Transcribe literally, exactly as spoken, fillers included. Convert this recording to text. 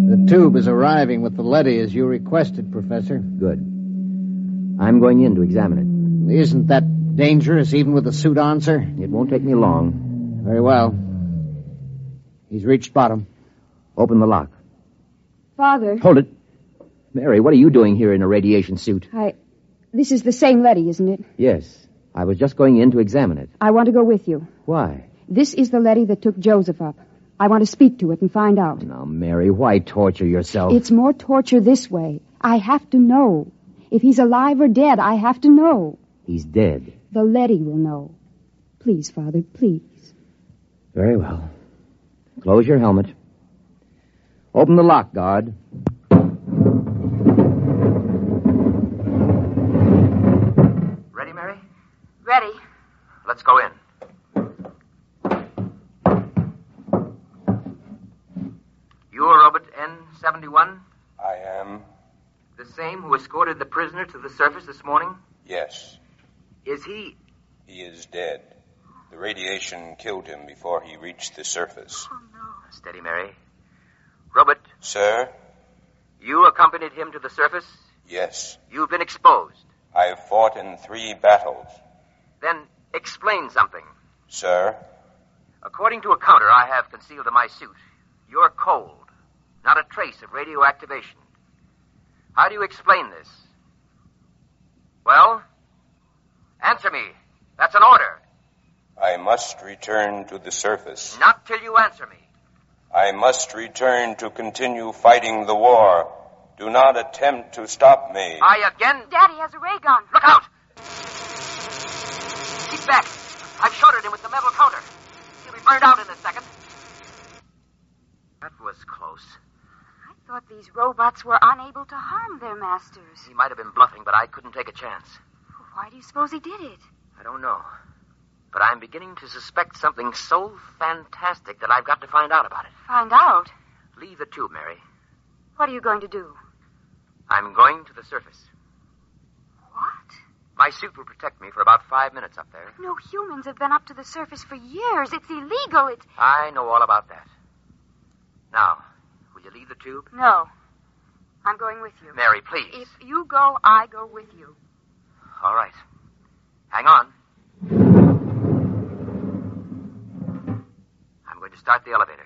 The tube is arriving with the leady as you requested, Professor. Good. I'm going in to examine it. Isn't that dangerous, even with the suit on, sir? It won't take me long. Very well. He's reached bottom. Open the lock. Father. Hold it. Mary, what are you doing here in a radiation suit? I... This is the same leady, isn't it? Yes. I was just going in to examine it. I want to go with you. Why? This is the leady that took Joseph up. I want to speak to it and find out. Now, Mary, why torture yourself? It's more torture this way. I have to know. If he's alive or dead, I have to know. He's dead. The leady will know. Please, Father, please. Very well. Close your helmet. Open the lock, guard. Ready, Mary? Ready. Let's go in. You're Robert N seventy-one? I am. The same who escorted the prisoner to the surface this morning? Yes. Is he... He is dead. The radiation killed him before he reached the surface. Oh, no. Steady, Mary. Robert, Sir? you accompanied him to the surface? Yes. You've been exposed. I have fought in three battles. Then explain something. Sir? According to a counter I have concealed in my suit, you're cold. Not a trace of radioactivation. How do you explain this? Well? Answer me. That's an order. I must return to the surface. Not till you answer me. I must return to continue fighting the war. Do not attempt to stop me. I again... Daddy has a ray gun. Look out! Keep back. I've shorted him with the metal counter. He'll be burned out in a second. That was close. I thought these robots were unable to harm their masters. He might have been bluffing, but I couldn't take a chance. Why do you suppose he did it? I don't know. But I'm beginning to suspect something so fantastic that I've got to find out about it. Find out? Leave the tube, Mary. What are you going to do? I'm going to the surface. What? My suit will protect me for about five minutes up there. No humans have been up to the surface for years. It's illegal. It's... I know all about that. Now, will you leave the tube? No. I'm going with you. Mary, please. If you go, I go with you. All right. Hang on. I'm going to start the elevator.